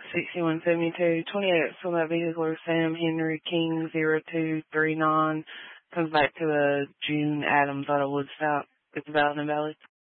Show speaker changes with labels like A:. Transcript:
A: 6172, 28 from that vehicle, Sam Henry King 0239, comes back to a June Adams Auto Woodstock. It's valid and valid.